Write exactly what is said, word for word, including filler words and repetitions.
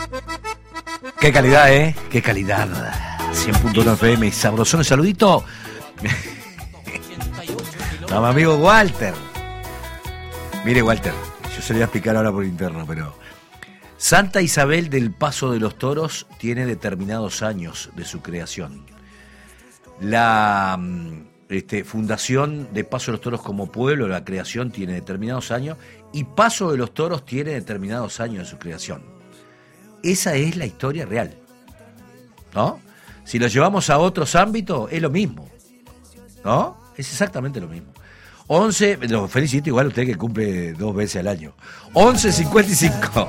Qué calidad, ¿eh? Qué calidad. cien punto uno F M y sabrosón. Un saludito a mi amigo Walter. Mire, Walter, yo se lo voy a explicar ahora por interno, pero Santa Isabel del Paso de los Toros tiene determinados años de su creación. La este, fundación de Paso de los Toros como pueblo, la creación, tiene determinados años, y Paso de los Toros tiene determinados años de su creación. Esa es la historia real, ¿no? Si lo llevamos a otros ámbitos, es lo mismo, ¿no? Es exactamente lo mismo. once, lo felicito igual a usted que cumple dos veces al año. once cincuenta y cinco.